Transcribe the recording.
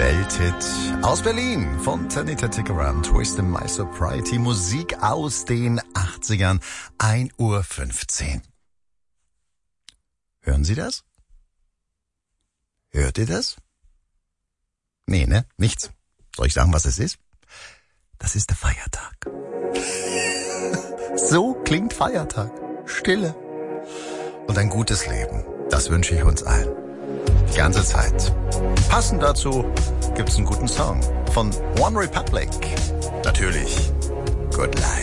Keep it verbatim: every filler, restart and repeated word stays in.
Welthit aus Berlin von Tanita Tikaram, Twist in My Sobriety, Musik aus den achtzigern, ein Uhr fünfzehn. Hören Sie das? Hört ihr das? Nee, ne? Nichts. Soll ich sagen, was es ist? Das ist der Feiertag. So klingt Feiertag. Stille. Und ein gutes Leben. Das wünsche ich uns allen. Die ganze Zeit. Passend dazu gibt's einen guten Song von One Republic. Natürlich Good Life.